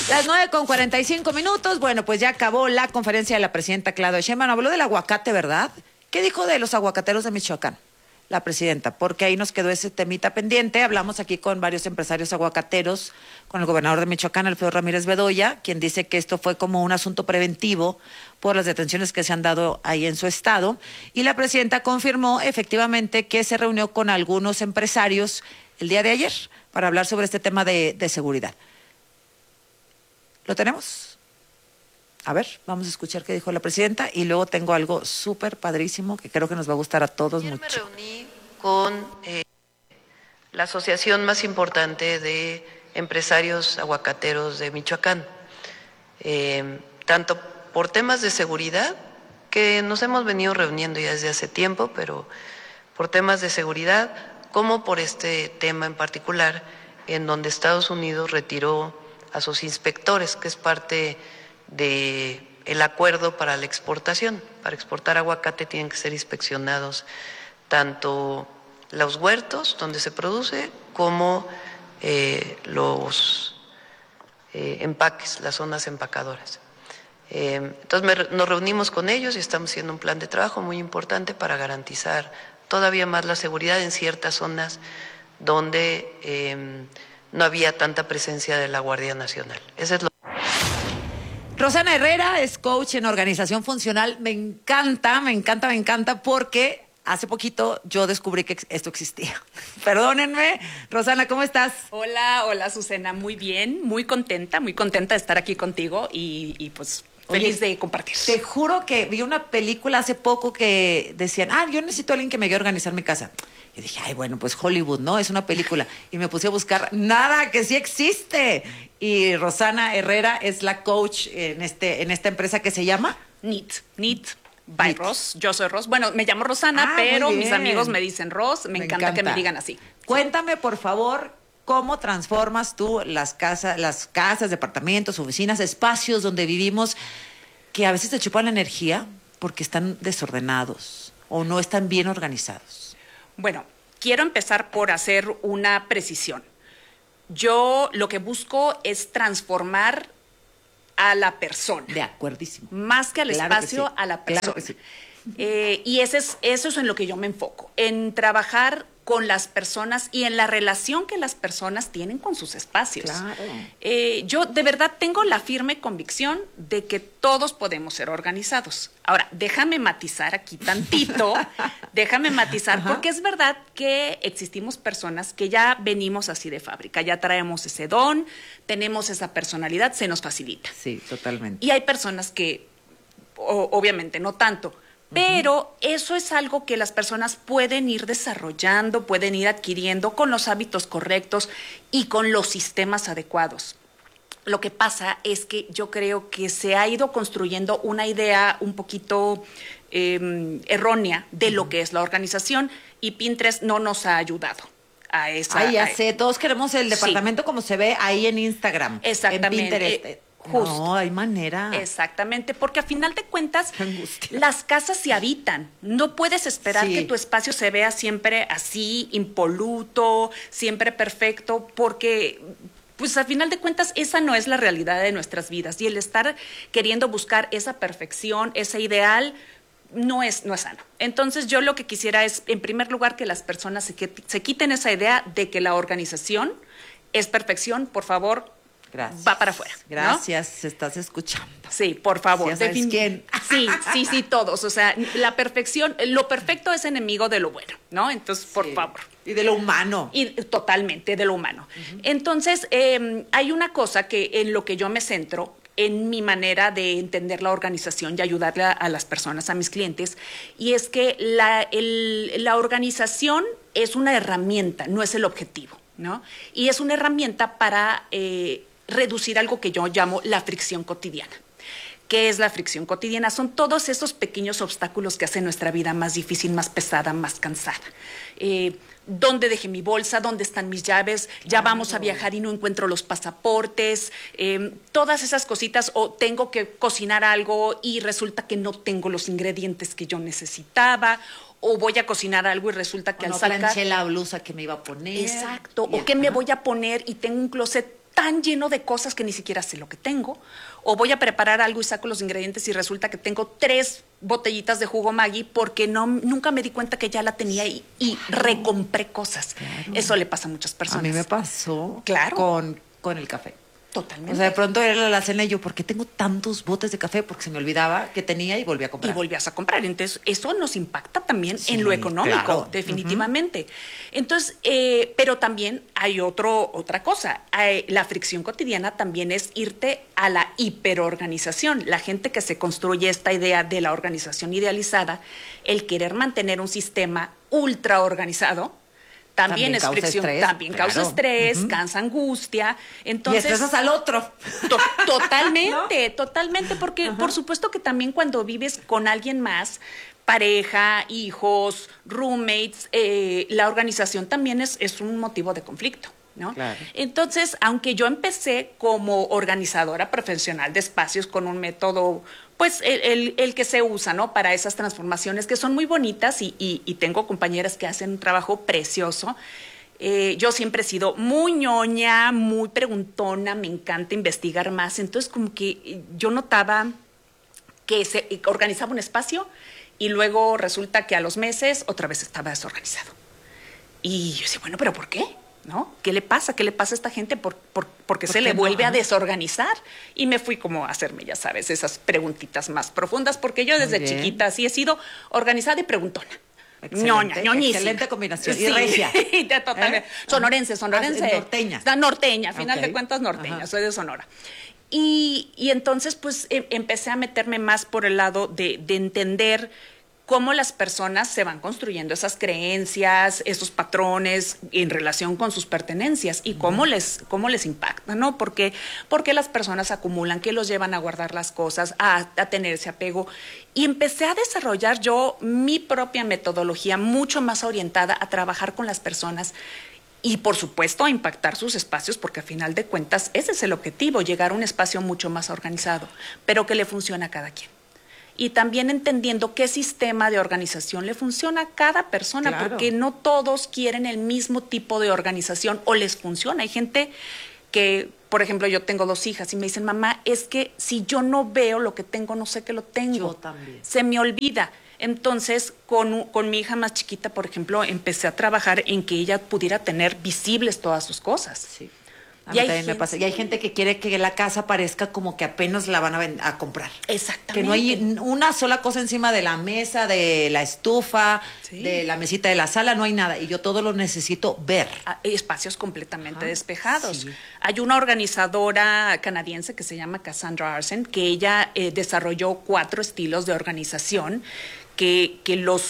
Las 9:45. Bueno, pues ya acabó la conferencia de la presidenta Claudia Sheinbaum. Habló del aguacate, ¿verdad? ¿Qué dijo de los aguacateros de Michoacán la presidenta? Porque ahí nos quedó ese temita pendiente. Hablamos aquí con varios empresarios aguacateros, con el gobernador de Michoacán, Alfredo Ramírez Bedoya, quien dice que esto fue como un asunto preventivo por las detenciones que se han dado ahí en su estado. Y la presidenta confirmó efectivamente que se reunió con algunos empresarios el día de ayer para hablar sobre este tema de seguridad. ¿Lo tenemos? A ver, vamos a escuchar qué dijo la presidenta y luego tengo algo súper padrísimo que creo que nos va a gustar a todos mucho. Me reuní con la asociación más importante de empresarios aguacateros de Michoacán, tanto por temas de seguridad, que nos hemos venido reuniendo ya desde hace tiempo, pero por temas de seguridad, como por este tema en particular, en donde Estados Unidos retiró a sus inspectores, que es parte del acuerdo para la exportación. Para exportar aguacate tienen que ser inspeccionados tanto los huertos donde se produce como los empaques, las zonas empacadoras. Entonces nos reunimos con ellos y estamos haciendo un plan de trabajo muy importante para garantizar todavía más la seguridad en ciertas zonas donde no había tanta presencia de la Guardia Nacional. Ese es lo. Rosana Herrera es coach en organización funcional. Me encanta porque hace poquito yo descubrí que esto existía. Perdónenme. Rosana, ¿cómo estás? Hola, Azucena, muy bien, muy contenta de estar aquí contigo y pues feliz de compartir. Te juro que vi una película hace poco que decían, yo necesito a alguien que me ayude a organizar mi casa. Y dije, bueno, pues Hollywood, ¿no? Es una película. Y me puse a buscar, nada, que sí existe. Y Rosana Herrera es la coach en esta empresa que se llama NEAT by Ros. Yo soy Ros. Bueno, me llamo Rosana, pero mis amigos me dicen Ros. Me encanta que me digan así. Cuéntame, por favor, ¿cómo transformas tú las casas, departamentos, oficinas, espacios donde vivimos que a veces te chupan la energía porque están desordenados o no están bien organizados? Bueno, quiero empezar por hacer una precisión. Yo lo que busco es transformar a la persona. De acuerdísimo. Más que al espacio, que sí. A la persona. Claro que sí. Y eso es en lo que yo me enfoco, en trabajar con las personas y en la relación que las personas tienen con sus espacios. Claro. Yo de verdad tengo la firme convicción de que todos podemos ser organizados. Ahora, déjame matizar aquí tantito, porque es verdad que existimos personas que ya venimos así de fábrica, ya traemos ese don, tenemos esa personalidad, se nos facilita. Sí, totalmente. Y hay personas que, obviamente, no tanto. Pero eso es algo que las personas pueden ir desarrollando, pueden ir adquiriendo con los hábitos correctos y con los sistemas adecuados. Lo que pasa es que yo creo que se ha ido construyendo una idea un poquito errónea de lo que es la organización y Pinterest no nos ha ayudado a esa. Ya sé, todos queremos el departamento como se ve ahí en Instagram. Exactamente. En Pinterest. Justo. No, hay manera. Exactamente, porque a final de cuentas las casas se habitan. No puedes esperar que tu espacio se vea siempre así, impoluto, siempre perfecto, porque pues a final de cuentas esa no es la realidad de nuestras vidas. Y el estar queriendo buscar esa perfección, ese ideal, no es sano. Entonces yo lo que quisiera es, en primer lugar, que las personas se quiten esa idea de que la organización es perfección. Por favor, gracias. Va para afuera. Gracias, ¿no? Estás escuchando. Sí, por favor. ¿Sí sabes quién? Sí, todos. O sea, la perfección, lo perfecto es enemigo de lo bueno, ¿no? Entonces, por favor. Y de lo humano. Y totalmente de lo humano. Entonces, hay una cosa que en lo que yo me centro, en mi manera de entender la organización y ayudarle a las personas, a mis clientes, y es que la organización es una herramienta, no es el objetivo, ¿no? Y es una herramienta para reducir algo que yo llamo la fricción cotidiana. ¿Qué es la fricción cotidiana? Son todos esos pequeños obstáculos que hacen nuestra vida más difícil, más pesada, más cansada. ¿Dónde dejé mi bolsa? ¿Dónde están mis llaves? Claro. Ya vamos a viajar y no encuentro los pasaportes. Todas esas cositas, o tengo que cocinar algo y resulta que no tengo los ingredientes que yo necesitaba, o voy a cocinar algo y resulta que al sacar planché la blusa que me iba a poner. Exacto, o que me voy a poner y tengo un closet tan lleno de cosas que ni siquiera sé lo que tengo. O voy a preparar algo y saco los ingredientes y resulta que tengo 3 botellitas de jugo Maggi porque nunca me di cuenta que ya la tenía y recompré cosas. Claro. Eso le pasa a muchas personas. A mí me pasó Claro. con el café. Totalmente. O sea, de pronto era la cena y yo, ¿por qué tengo tantos botes de café? Porque se me olvidaba que tenía y volví a comprar. Y volvías a comprar. Entonces, eso nos impacta también Sí, en lo económico, claro. definitivamente. Entonces, pero también hay otra cosa. La fricción cotidiana también es irte a la hiperorganización. La gente que se construye esta idea de la organización idealizada, el querer mantener un sistema ultra organizado, también es causa fricción, estrés, también claro. causa estrés, cansa angustia. Entonces, y estresas al otro. Totalmente, totalmente, porque por supuesto que también cuando vives con alguien más, pareja, hijos, roommates, la organización también es un motivo de conflicto, ¿no? Claro. Entonces, aunque yo empecé como organizadora profesional de espacios con un método, pues el que se usa, ¿no? Para esas transformaciones que son muy bonitas y tengo compañeras que hacen un trabajo precioso. Yo siempre he sido muy ñoña, muy preguntona, me encanta investigar más. Entonces, como que yo notaba que se organizaba un espacio y luego resulta que a los meses otra vez estaba desorganizado. Y yo decía, bueno, ¿pero por qué? ¿No? ¿Qué le pasa? ¿Qué le pasa a esta gente? ¿Por qué se le vuelve a desorganizar? Y me fui como a hacerme, ya sabes, esas preguntitas más profundas, porque yo desde chiquita sí he sido organizada y preguntona. Excelente, Ñoñísima. excelente combinación. Sí. Y regia. Totalmente. Sonorense. Norteña. Norteña, a final Okay. de cuentas norteña, Ajá. soy de Sonora. Y entonces pues empecé a meterme más por el lado de entender cómo las personas se van construyendo esas creencias, esos patrones en relación con sus pertenencias y cómo les impacta, ¿no? Porque las personas acumulan, que los llevan a guardar las cosas, a tener ese apego. Y empecé a desarrollar yo mi propia metodología mucho más orientada a trabajar con las personas y, por supuesto, a impactar sus espacios, porque a final de cuentas ese es el objetivo, llegar a un espacio mucho más organizado, pero que le funcione a cada quien. Y también entendiendo qué sistema de organización le funciona a cada persona, Claro. porque no todos quieren el mismo tipo de organización o les funciona. Hay gente que, por ejemplo, yo tengo 2 hijas y me dicen, mamá, es que si yo no veo lo que tengo, no sé que lo tengo. Yo también. Se me olvida. Entonces, con mi hija más chiquita, por ejemplo, empecé a trabajar en que ella pudiera tener visibles todas sus cosas. Sí. A Y mí hay también me gente- pasa. Y hay gente que quiere que la casa parezca como que apenas la van a comprar. Exactamente. Que no hay una sola cosa encima de la mesa, de la estufa, Sí. de la mesita de la sala, no hay nada. Y yo todo lo necesito ver. Espacios completamente Ajá, despejados. sí. Hay una organizadora canadiense que se llama Cassandra Arsen, que ella desarrolló 4 estilos de organización que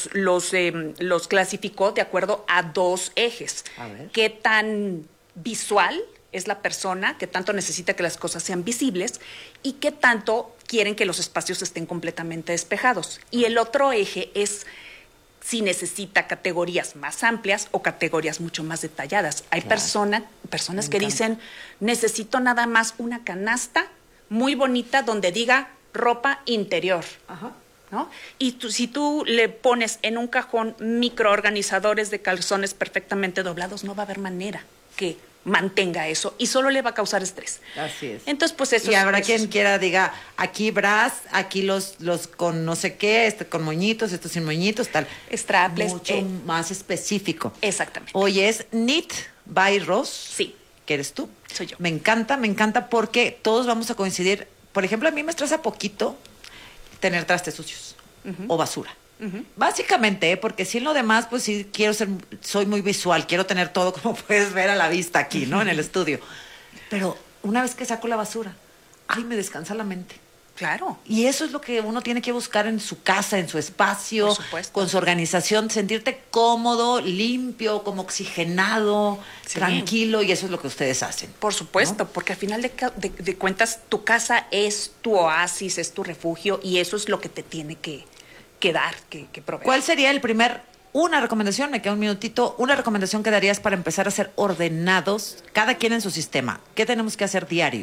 los clasificó de acuerdo a 2 ejes. A ver. ¿Qué tan visual es la persona, qué tanto necesita que las cosas sean visibles y qué tanto quieren que los espacios estén completamente despejados? Y el otro eje es si necesita categorías más amplias o categorías mucho más detalladas. Hay Claro. personas Me que encanta. dicen, necesito nada más una canasta muy bonita donde diga ropa interior. Ajá. ¿No? Y si tú le pones en un cajón microorganizadores de calzones perfectamente doblados, no va a haber manera que mantenga eso y solo le va a causar estrés. Así es. Entonces, pues eso Y es- habrá eso quien es- quiera diga, aquí bras, aquí los con no sé qué, con moñitos, estos sin moñitos, tal. Strapless, Mucho más específico. Exactamente. Hoy es Knit by Ross. Sí. Que eres tú. Soy yo. Me encanta porque todos vamos a coincidir. Por ejemplo, a mí me estresa poquito tener trastes sucios o basura. Básicamente, porque si en lo demás, pues sí soy muy visual, quiero tener todo como puedes ver a la vista aquí, ¿no? En el estudio. Pero una vez que saco la basura, ay, me descansa la mente. Claro. Y eso es lo que uno tiene que buscar en su casa, en su espacio, Por supuesto. con su organización, sentirte cómodo, limpio, como oxigenado, Sí. tranquilo, y eso es lo que ustedes hacen. Por supuesto, porque al final de cuentas tu casa es tu oasis, es tu refugio y eso es lo que te tiene que dar, que proveer. ¿Cuál sería una recomendación, me queda un minutito, una recomendación que darías para empezar a ser ordenados, cada quien en su sistema? ¿Qué tenemos que hacer diario?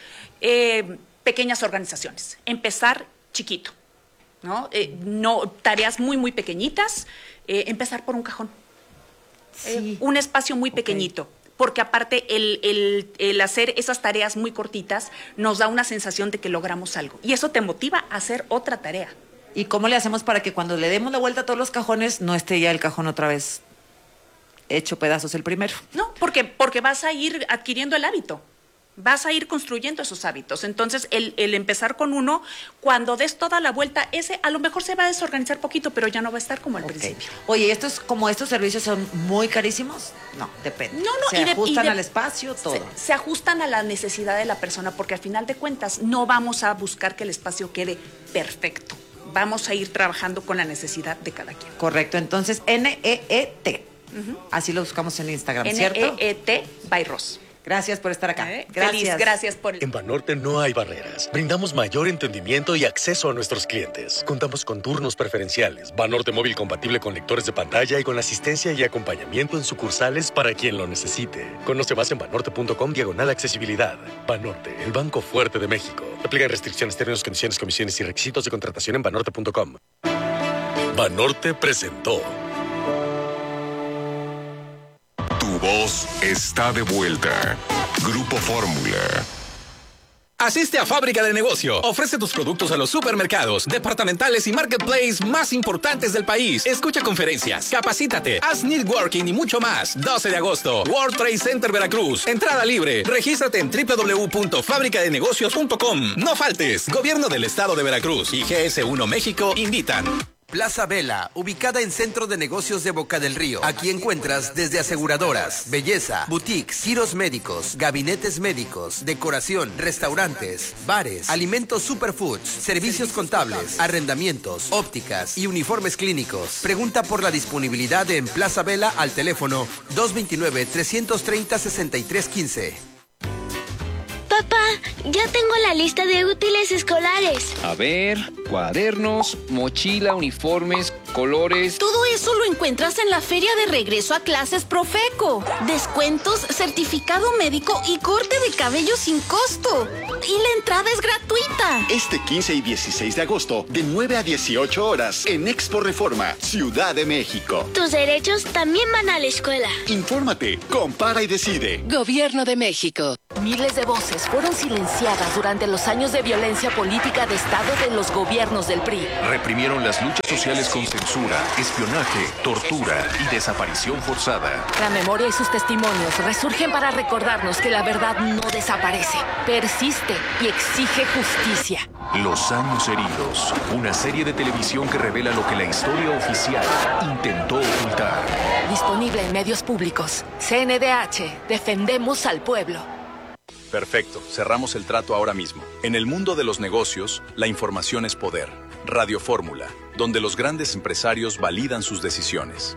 Pequeñas organizaciones. Empezar chiquito, ¿no? No tareas muy, muy pequeñitas. Empezar por un cajón. Un espacio muy Ok. pequeñito. porque aparte el hacer esas tareas muy cortitas nos da una sensación de que logramos algo. Y eso te motiva a hacer otra tarea. ¿Y cómo le hacemos para que cuando le demos la vuelta a todos los cajones no esté ya el cajón otra vez hecho pedazos el primero? No, porque vas a ir adquiriendo el hábito. Vas a ir construyendo esos hábitos. Entonces, el empezar con uno, cuando des toda la vuelta, ese a lo mejor se va a desorganizar poquito, pero ya no va a estar como al principio. Oye, estos servicios son muy carísimos? No, depende. No, se ajustan al espacio, todo. Se ajustan a la necesidad de la persona, porque al final de cuentas no vamos a buscar que el espacio quede perfecto. Vamos a ir trabajando con la necesidad de cada quien. Correcto, entonces NEET. Así lo buscamos en Instagram, ¿cierto? NEET by Ros. Gracias por estar acá. Gracias. Feliz, gracias por... En Banorte no hay barreras. Brindamos mayor entendimiento y acceso a nuestros clientes. Contamos con turnos preferenciales, Banorte móvil compatible con lectores de pantalla y con asistencia y acompañamiento en sucursales para quien lo necesite. Conoce más en banorte.com/accesibilidad. Banorte, el banco fuerte de México. Aplican restricciones, términos, condiciones, comisiones y requisitos de contratación en banorte.com. Banorte presentó. Tu voz está de vuelta. Grupo Fórmula. Asiste a Fábrica de Negocio. Ofrece tus productos a los supermercados, departamentales y marketplace más importantes del país. Escucha conferencias, capacítate, haz networking y mucho más. 12 de agosto, World Trade Center Veracruz. Entrada libre. Regístrate en www.fabricadenegocios.com. No faltes. Gobierno del Estado de Veracruz y GS1 México invitan. Plaza Vela, ubicada en Centro de Negocios de Boca del Río. Aquí encuentras desde aseguradoras, belleza, boutiques, giros médicos, gabinetes médicos, decoración, restaurantes, bares, alimentos superfoods, servicios contables, arrendamientos, ópticas y uniformes clínicos. Pregunta por la disponibilidad en Plaza Vela al teléfono 229-330-6315. Papá, ya tengo la lista de útiles escolares. A ver, cuadernos, mochila, uniformes, colores. Todo eso lo encuentras en la feria de regreso a clases Profeco. Descuentos, certificado médico y corte de cabello sin costo. Y la entrada es gratuita. Este 15 y 16 de agosto, de 9 a 18 horas, en Expo Reforma, Ciudad de México. Tus derechos también van a la escuela. Infórmate, compara y decide. Gobierno de México. Miles de voces fueron silenciadas durante los años de violencia política de Estado de los gobiernos del PRI. Reprimieron las luchas sociales con censura, espionaje, tortura y desaparición forzada. La memoria y sus testimonios resurgen para recordarnos que la verdad no desaparece, persiste y exige justicia. Los años heridos, una serie de televisión que revela lo que la historia oficial intentó ocultar. Disponible en medios públicos. CNDH, defendemos al pueblo. Perfecto, cerramos el trato ahora mismo. En el mundo de los negocios, la información es poder. Radio Fórmula, donde los grandes empresarios validan sus decisiones.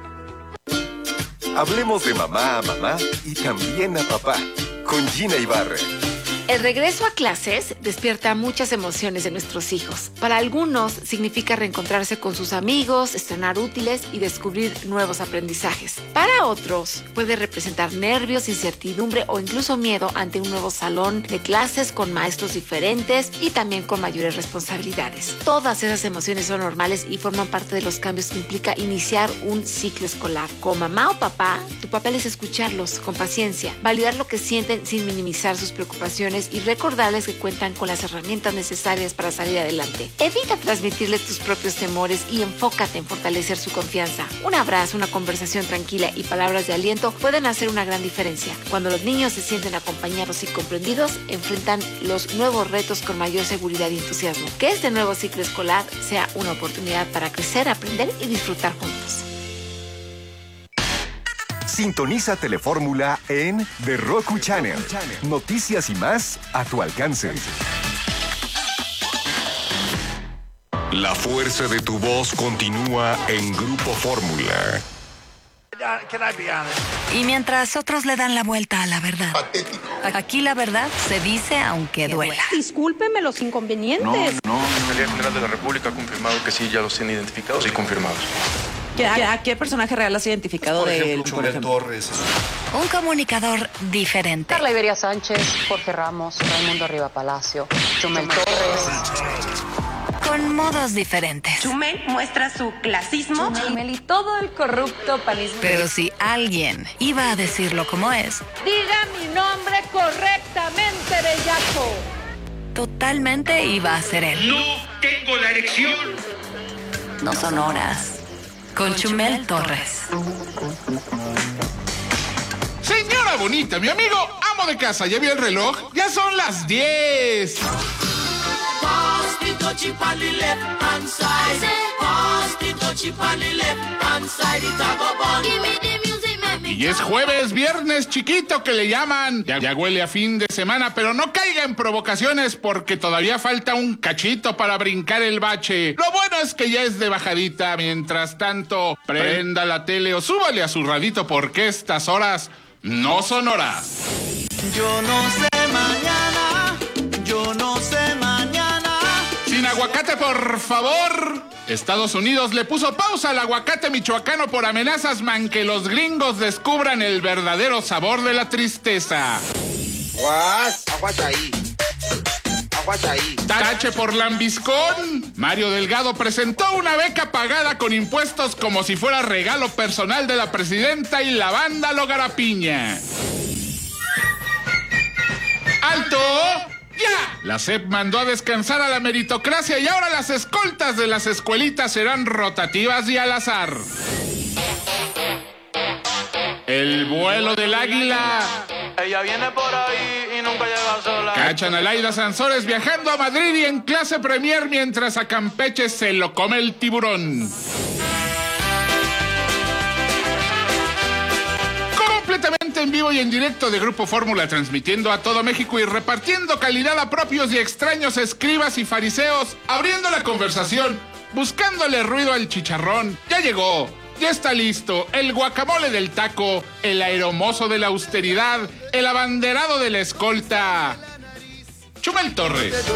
Hablemos de mamá a mamá y también a papá, con Gina Ibarra. El regreso a clases despierta muchas emociones de nuestros hijos. Para algunos significa reencontrarse con sus amigos, estrenar útiles y descubrir nuevos aprendizajes. Para otros puede representar nervios, incertidumbre o incluso miedo ante un nuevo salón de clases con maestros diferentes y también con mayores responsabilidades. Todas esas emociones son normales y forman parte de los cambios que implica iniciar un ciclo escolar. Como mamá o papá, tu papel es escucharlos con paciencia, validar lo que sienten sin minimizar sus preocupaciones y recordarles que cuentan con las herramientas necesarias para salir adelante. Evita transmitirles tus propios temores y enfócate en fortalecer su confianza. Un abrazo, una conversación tranquila y palabras de aliento pueden hacer una gran diferencia. Cuando los niños se sienten acompañados y comprendidos, enfrentan los nuevos retos con mayor seguridad y entusiasmo. Que este nuevo ciclo escolar sea una oportunidad para crecer, aprender y disfrutar juntos. Sintoniza Telefórmula en The Roku Channel. Noticias y más a tu alcance. La fuerza de tu voz continúa en Grupo Fórmula. Y mientras otros le dan la vuelta a la verdad. Aquí la verdad se dice aunque duela. Discúlpeme los inconvenientes. No. La Fiscalía General de la República ha confirmado que sí, ya los tienen identificados y confirmados. ¿A qué personaje real has identificado de él? Chumel Torres. Un comunicador diferente. Carla Iberia Sánchez, Jorge Ramos, Raimundo Arriba Palacio, Chumel Torres. con modos diferentes. Chumel muestra su clasismo. Chumel y todo el corrupto panismo. Pero si alguien iba a decirlo como es, Diga mi nombre correctamente, bellaco. totalmente iba a ser él. No tengo la erección. No son horas. Con Chumel Torres. Señora bonita, mi amigo amo de casa, ¿ya vio el reloj? Ya son las 10. Y es jueves, viernes chiquito que le llaman. Ya huele a fin de semana, pero no caiga en provocaciones porque todavía falta un cachito para brincar el bache. Lo bueno es que ya es de bajadita. Mientras tanto, prenda la tele o súbale a su radito porque estas horas no son horas. Yo no sé mañana, yo no sé mañana. Sin aguacate, por favor. Estados Unidos le puso pausa al aguacate michoacano por amenazas que los gringos descubran el verdadero sabor de la tristeza. Aguanta ahí. Tache por lambiscón. Mario Delgado presentó una beca pagada con impuestos como si fuera regalo personal de la presidenta y la banda lo garapiña. ¡Alto! ¡Ya! La SEP mandó a descansar a la meritocracia y ahora las escoltas de las escuelitas serán rotativas y al azar. El vuelo del águila. Ella viene por ahí y nunca llega sola. Cachan a Laida Sansores viajando a Madrid y en clase premier mientras a Campeche se lo come el tiburón. Completamente en vivo y en directo de Grupo Fórmula, transmitiendo a todo México y repartiendo calidad a propios y extraños escribas y fariseos, abriendo la conversación, buscándole ruido al chicharrón. Ya llegó, ya está listo, el guacamole del taco, el aeromozo de la austeridad, el abanderado de la escolta. Chumel Torres.